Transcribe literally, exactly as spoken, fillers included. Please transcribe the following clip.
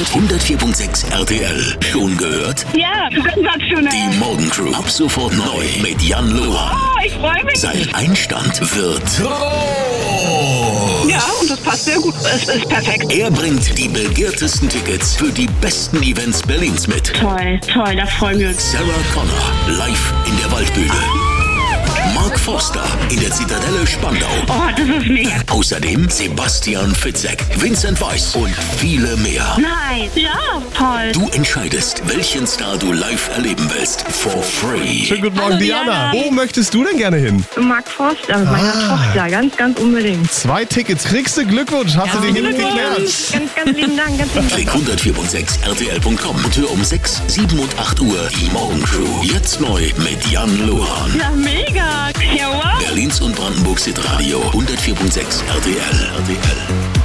hundertvier Komma sechs R T L. Schon gehört? Ja, sensationell. Die Morgencrew. Ab sofort neu mit Jan Lohan. Oh, ich freue mich. Sein Einstand wird groß. Ja, und das passt sehr gut. Es ist perfekt. Er bringt die begehrtesten Tickets für die besten Events Berlins mit. Toll, toll, da freuen wir uns. Sarah Connor live in der Waldbühne. Mark Forster in der Zitadelle Spandau. Oh, das ist mega. Außerdem Sebastian Fitzek, Vincent Weiss und viele mehr. Nein, ja, toll. Du entscheidest, welchen Star du live erleben willst. For free. Schönen guten Morgen, Hallo, Diana. Diana. Wo möchtest du denn gerne hin? Mark Forster mit meiner Ah. Tochter, ganz, ganz unbedingt. Zwei Tickets. Kriegst du Glückwunsch. Hast du den hiermit geklärt? Ganz, ganz lieben Dank, ganz lieben Dank. Klick hundertvier Komma sechs R T L Punkt com und hör um sechs, sieben und acht Uhr die Morgencrew. Jetzt neu mit Jan Lohan. Ja, mega. Ja, wow. Berlins und Brandenburgs Hitradio hundertvier Komma sechs R T L. R T L.